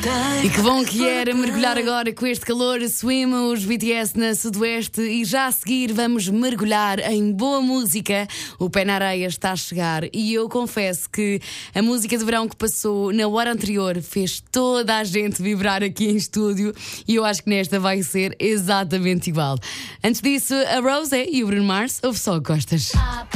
E que bom que era mergulhar agora com este calor. Swim, os BTS na Sudoeste. E já a seguir vamos mergulhar em boa música. O Pé na Areia está a chegar. E eu confesso que a música de verão que passou na hora anterior fez toda a gente vibrar aqui em estúdio. E eu acho que nesta vai ser exatamente igual. Antes disso, a Rosé e o Bruno Mars. Ouve só, Costas.